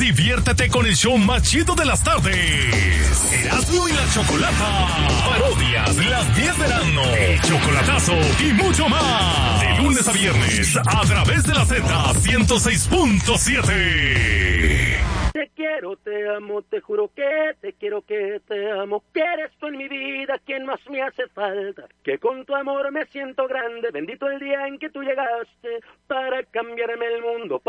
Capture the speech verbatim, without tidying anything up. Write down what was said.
diviértete con el show más chido de las tardes. Erasmo y la Chocolata. Parodias, las diez de la noche. El chocolatazo y mucho más. De lunes a viernes a través de la Z ciento seis punto siete. Te quiero, te amo, te juro que te quiero, que te amo, que eres tú en mi vida quien más me hace falta, que con tu amor me siento grande, bendito el día en que tú llegaste para cambiarme el mundo.